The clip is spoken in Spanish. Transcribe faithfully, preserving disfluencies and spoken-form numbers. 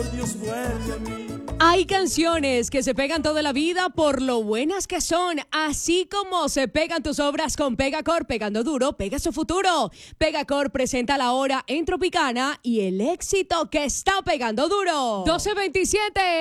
por Dios vuelve a mí. Hay canciones que se pegan toda la vida por lo buenas que son, así como se pegan tus obras con Pegacor. Pegando duro, pega su futuro. Pegacor presenta la hora en Tropicana y el éxito que está pegando duro. doce veintisiete